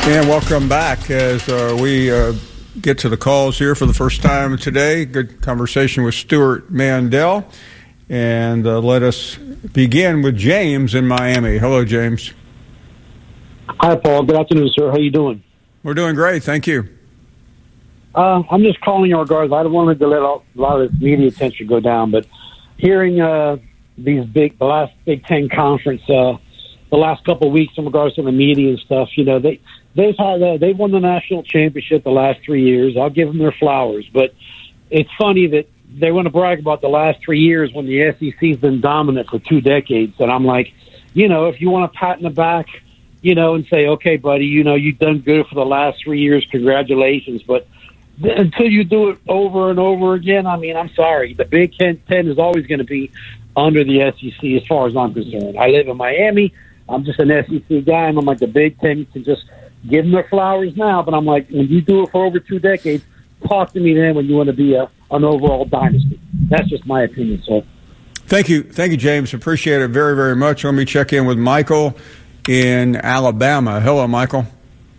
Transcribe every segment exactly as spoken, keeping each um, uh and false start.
And welcome back as uh, we uh, get to the calls here for the first time today. Good conversation with Stewart Mandel. And uh, let us begin with James in Miami. Hello, James. Hi, Paul. Good afternoon, sir. How you doing? We're doing great. Thank you. Uh, I'm just calling in regards. I don't want to let a lot of media attention go down, but hearing uh, these big, the last Big Ten conference, uh, the last couple of weeks in regards to the media and stuff, you know, they they've had uh, they've won the national championship the last three years. I'll give them their flowers, but it's funny that they want to brag about the last three years when the S E C's been dominant for two decades. And I'm like, you know, if you want to pat in the back, you know, and say, okay, buddy, you know, you've done good for the last three years. Congratulations. But th- until you do it over and over again, I mean, I'm sorry. The Big Ten is always going to be under the S E C as far as I'm concerned. I live in Miami. I'm just an S E C guy, and I'm like, the Big Ten can just give them their flowers now. But I'm like, when you do it for over two decades, talk to me then when you want to be a, an overall dynasty. That's just my opinion, sir. Thank you. Thank you, James. Appreciate it very, very much. Let me check in with Michael in Alabama. Hello, Michael.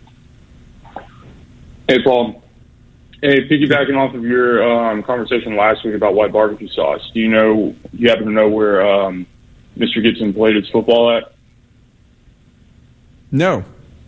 Hey, Paul. Hey, piggybacking off of your um, conversation last week about white barbecue sauce, do you know, you happen to know where um, Mister Gibson played his football at? No.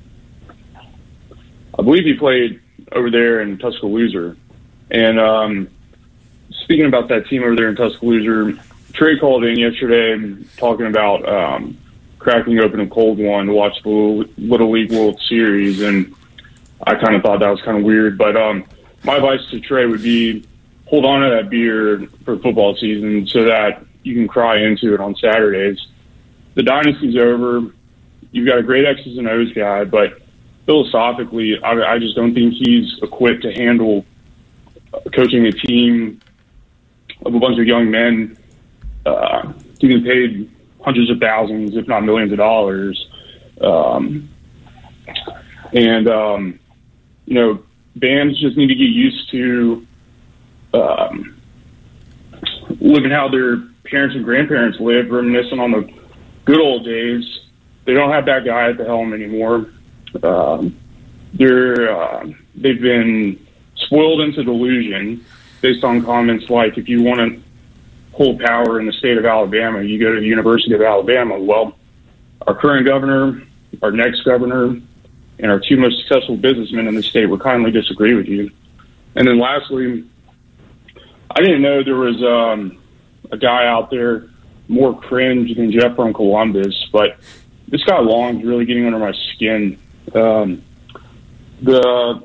I believe he played over there in Tuscaloosa. And um, speaking about that team over there in Tuscaloosa, Trey called in yesterday talking about um, cracking open a cold one to watch the Little League World Series, and I kind of thought that was kind of weird. But um, my advice to Trey would be hold on to that beer for football season so that you can cry into it on Saturdays. The dynasty's over. You've got a great X's and O's guy, but philosophically, I, I just don't think he's equipped to handle coaching a team of a bunch of young men uh, getting paid hundreds of thousands, if not millions of dollars. Um, and, um, you know, bands just need to get used to um, living how their parents and grandparents lived, reminiscing on the good old days. They don't have that guy at the helm anymore. Um, they're, uh, they've been spoiled into delusion based on comments like, if you want to hold power in the state of Alabama, you go to the University of Alabama. Well, our current governor, our next governor, and our two most successful businessmen in the state would kindly disagree with you. And then lastly, I didn't know there was um, a guy out there more cringe than Jeff from Columbus, but this guy Long's really getting under my skin. Um, the,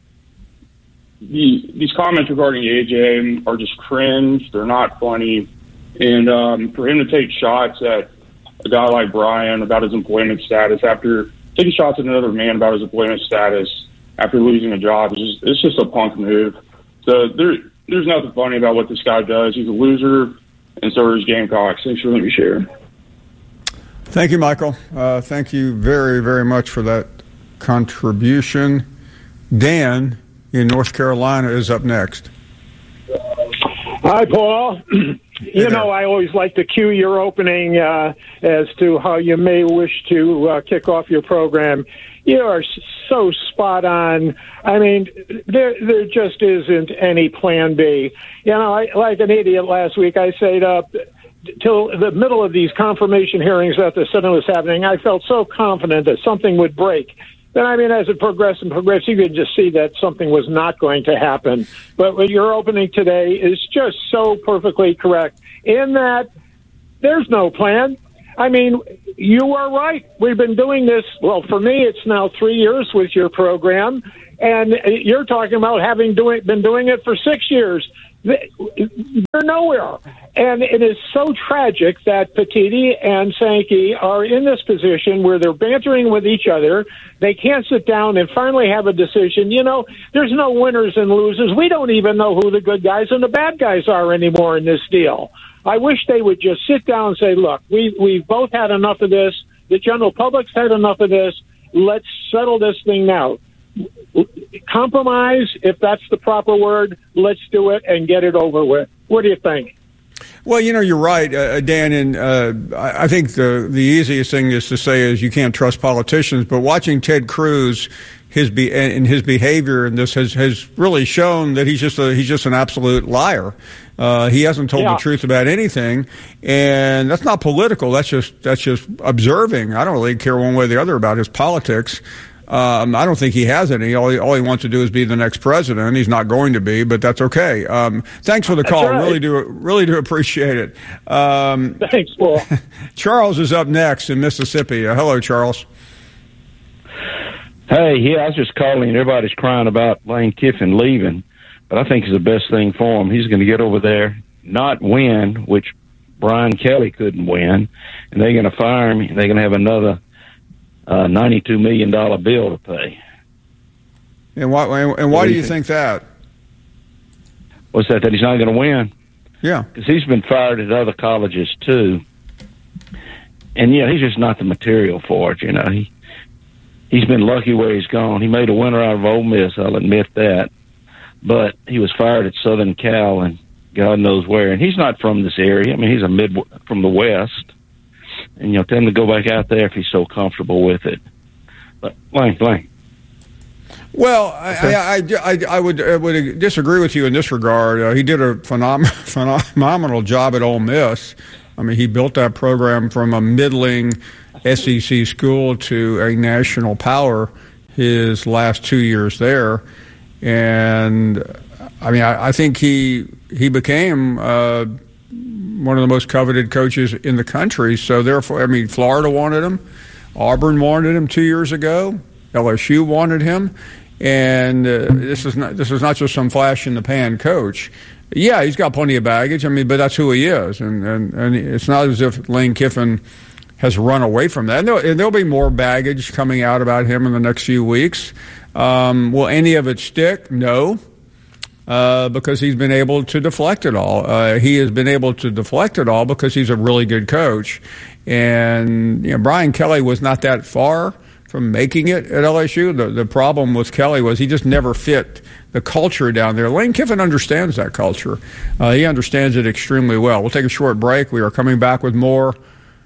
the these comments regarding A J are just cringe. They're not funny. And um, for him to take shots at a guy like Brian about his employment status after taking shots at another man about his employment status after losing a job, is just, it's just a punk move. So there, there's nothing funny about what this guy does. He's a loser, and so are his Gamecocks. Thanks for letting me share. Thank you, Michael. Uh, thank you very, very much for that contribution. Dan in North Carolina is up next. Hi, Paul. You know, I always like to cue your opening uh, as to how you may wish to uh, kick off your program. You are so spot on. I mean, there there just isn't any plan B. You know, I, like an idiot last week, I stayed up till the middle of these confirmation hearings that the Senate was happening. I felt so confident that something would break. Then, I mean, as it progressed and progressed, you could just see that something was not going to happen. But what you're opening today is just so perfectly correct in that there's no plan. I mean, you are right. We've been doing this, well, for me, it's now three years with your program, and you're talking about having doing, been doing it for six years. They're nowhere. And it is so tragic that Petitti and Sankey are in this position where they're bantering with each other. They can't sit down and finally have a decision. You know, there's no winners and losers. We don't even know who the good guys and the bad guys are anymore in this deal. I wish they would just sit down and say, look, we, we've both had enough of this. The general public's had enough of this. Let's settle this thing now. Compromise, if that's the proper word. Let's do it and get it over with. What do you think? Well, you know, you're right, uh, Dan, and uh, I think the the easiest thing is to say is you can't trust politicians. But watching Ted Cruz, his be and his behavior in this has, has really shown that he's just a he's just an absolute liar. Uh, he hasn't told yeah. the truth about anything, and that's not political. That's just that's just observing. I don't really care one way or the other about his politics. Um, I don't think he has any. All he, all he wants to do is be the next president. He's not going to be, but that's okay. Um, thanks for the call. Right. Really do really do appreciate it. Um, thanks, Paul. Charles is up next in Mississippi. Uh, hello, Charles. Hey, yeah, I was just calling. Everybody's crying about Lane Kiffin leaving, but I think it's the best thing for him. He's going to get over there, not win, which Brian Kelly couldn't win, and they're going to fire him. They're going to have another Uh, ninety-two million dollars bill to pay. And why, and why do you think that? What's that, that he's not going to win? Yeah. Because he's been fired at other colleges, too. And, yeah, he's just not the material for it, you know. He, he's been lucky where he's gone. He made a winner out of Ole Miss, I'll admit that. But he was fired at Southern Cal and God knows where. And he's not from this area. I mean, he's a mid from the West. And, you know, tell him to go back out there if he's so comfortable with it. But, Lane, Lane. Well, I, I, I, I, would, I would disagree with you in this regard. Uh, he did a phenom- phenomenal job at Ole Miss. I mean, he built that program from a middling S E C school to a national power his last two years there. And, I mean, I, I think he he became uh, one of the most coveted coaches in the country. So, therefore, I mean, Florida wanted him. Auburn wanted him two years ago. L S U wanted him. And uh, this is not this is not just some flash-in-the-pan coach. Yeah, he's got plenty of baggage. I mean, but that's who he is. And, and, and it's not as if Lane Kiffin has run away from that. And there'll, and there'll be more baggage coming out about him in the next few weeks. Um, will any of it stick? No. Uh, because he's been able to deflect it all. Uh, he has been able to deflect it all because he's a really good coach. And, you know, Brian Kelly was not that far from making it at L S U. The, the problem with Kelly was he just never fit the culture down there. Lane Kiffin understands that culture. Uh, he understands it extremely well. We'll take a short break. We are coming back with more.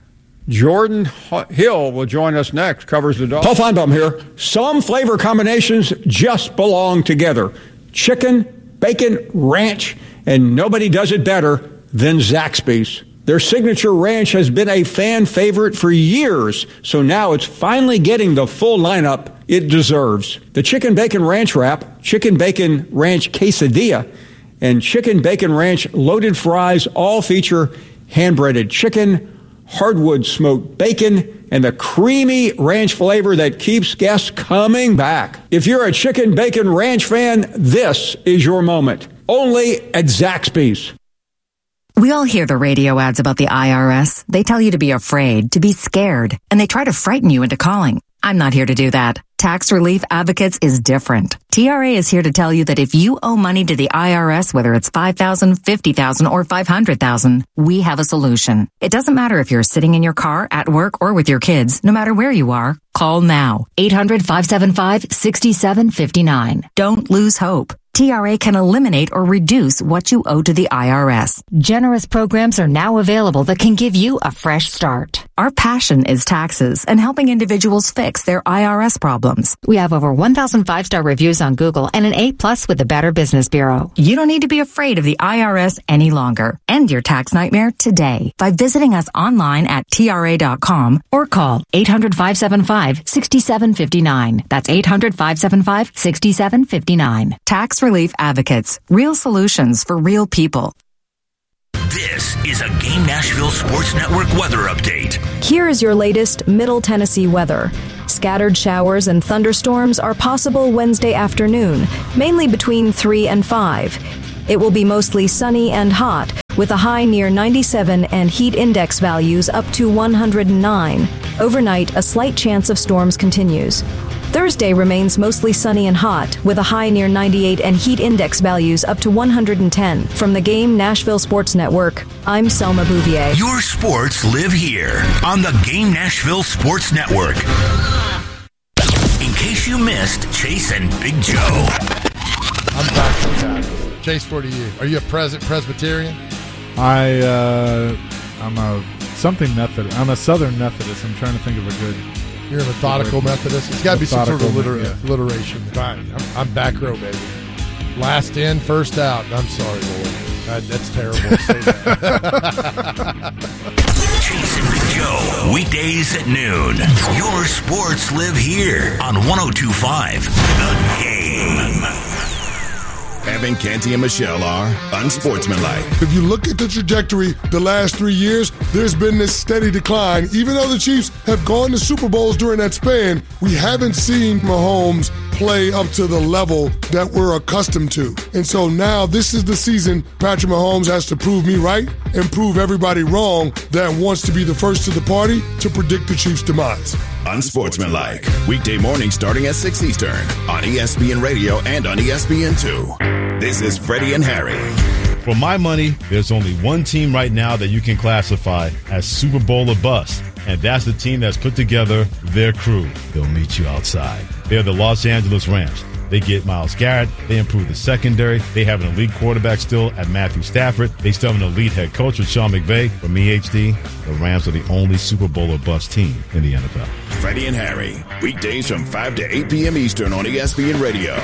Jordan Hill will join us next, covers the dog. Paul Feinbaum here. Some flavor combinations just belong together. Chicken, bacon, ranch, and nobody does it better than Zaxby's. Their signature ranch has been a fan favorite for years, so now it's finally getting the full lineup it deserves. The Chicken Bacon Ranch Wrap, Chicken Bacon Ranch Quesadilla, and Chicken Bacon Ranch Loaded Fries all feature hand-breaded chicken, hardwood smoked bacon, and the creamy ranch flavor that keeps guests coming back. If you're a Chicken Bacon Ranch fan, this is your moment. Only at Zaxby's. We all hear the radio ads about the I R S. They tell you to be afraid, to be scared, and they try to frighten you into calling. I'm not here to do that. Tax Relief Advocates is different. T R A is here to tell you that if you owe money to the I R S, whether it's five thousand dollars, fifty thousand dollars, or five hundred thousand dollars, we have a solution. It doesn't matter if you're sitting in your car, at work, or with your kids. No matter where you are, call now. eight hundred, five seven five, six seven five nine. Don't lose hope. T R A can eliminate or reduce what you owe to the I R S. Generous programs are now available that can give you a fresh start. Our passion is taxes and helping individuals fix their I R S problems. We have over one thousand five-star reviews on Google and an A plus with the Better Business Bureau. You don't need to be afraid of the I R S any longer. End your tax nightmare today by visiting us online at T R A dot com or call eight hundred, five seven five, six seven five nine. That's eight hundred, five seven five, six seven five nine. Tax Relief Advocates. Real solutions for real people. This is a Game Nashville Sports Network weather update. Here is your latest Middle Tennessee weather. Scattered showers and thunderstorms are possible Wednesday afternoon, mainly between three and five. It will be mostly sunny and hot, with a high near ninety-seven and heat index values up to one hundred nine. Overnight, a slight chance of storms continues. Thursday remains mostly sunny and hot, with a high near ninety-eight and heat index values up to one hundred ten. From the Game Nashville Sports Network, I'm Selma Bouvier. Your sports live here on the Game Nashville Sports Network. In case you missed Chase and Big Joe. I'm back from that. Chase, what are you? Are you a Pres- Presbyterian? I, uh, I'm a something Methodist. I'm a Southern Methodist. I'm trying to think of a good. You're a methodical Methodist. It's got to be some sort of alliter- yeah. alliteration. Fine. I'm, I'm back row, baby. Last in, first out. I'm sorry, Lord. That, that's terrible to say that. Jason and Joe, weekdays at noon. Your sports live here on one oh two point five The Game. Evan, Canty, and Michelle are unsportsmanlike. If you look at the trajectory the last three years, there's been this steady decline. Even though the Chiefs have gone to Super Bowls during that span, we haven't seen Mahomes play up to the level that we're accustomed to. And so now this is the season Patrick Mahomes has to prove me right and prove everybody wrong that wants to be the first to the party to predict the Chiefs' demise. Unsportsmanlike. Weekday morning starting at six Eastern on E S P N Radio and on E S P N two. This is Freddie and Harry. For my money, there's only one team right now that you can classify as Super Bowl or bust, and that's the team that's put together their crew. They'll meet you outside. They're the Los Angeles Rams. They get Myles Garrett. They improve the secondary. They have an elite quarterback still at Matthew Stafford. They still have an elite head coach with Sean McVay. For me, H D, the Rams are the only Super Bowl or bust team in the N F L. Freddie and Harry, weekdays from five to eight p.m. Eastern on E S P N Radio.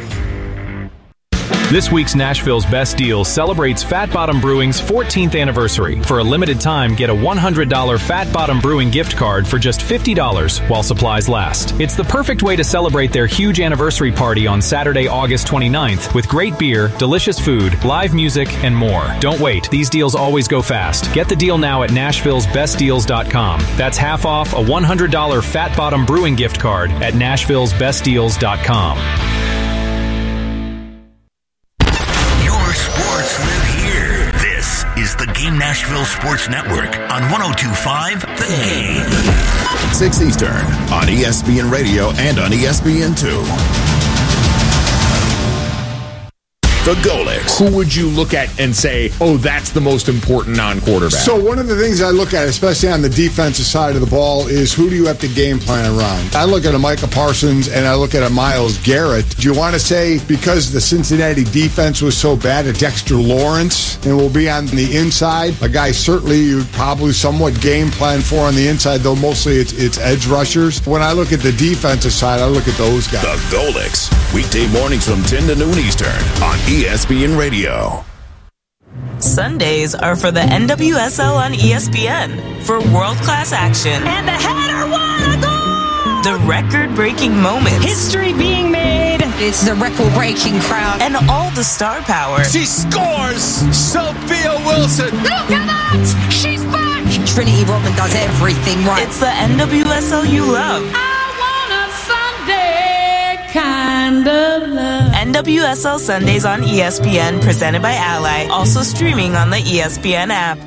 This week's Nashville's Best Deals celebrates Fat Bottom Brewing's fourteenth anniversary. For a limited time, get a one hundred dollars Fat Bottom Brewing gift card for just fifty dollars while supplies last. It's the perfect way to celebrate their huge anniversary party on Saturday, August twenty-ninth with great beer, delicious food, live music, and more. Don't wait. These deals always go fast. Get the deal now at Nashville's Best Deals dot com. That's half off a one hundred dollars Fat Bottom Brewing gift card at Nashville's Best Deals dot com. Is the Game Nashville Sports Network on one oh two point five The Game. six Eastern on E S P N Radio and on E S P N two. The Golics. Who would you look at and say, oh, that's the most important non-quarterback? So one of the things I look at, especially on the defensive side of the ball, is who do you have to game plan around? I look at a Micah Parsons and I look at a Myles Garrett. Do you want to say because the Cincinnati defense was so bad, a Dexter Lawrence and will be on the inside? A guy certainly you'd probably somewhat game plan for on the inside, though mostly it's, it's edge rushers. When I look at the defensive side, I look at those guys. The Golics, weekday mornings from ten to noon Eastern on E S P N Radio. Sundays are for the N W S L on E S P N for world-class action. And the header, what a goal! The record-breaking moments. History being made. It's the record-breaking crowd. And all the star power. She scores! Sophia Wilson! Look at that! She's back! Trinity Rodman does everything right. It's the N W S L you love. I want a Sunday kind of love. N W S L Sundays on E S P N, presented by Ally. Also streaming on the E S P N app.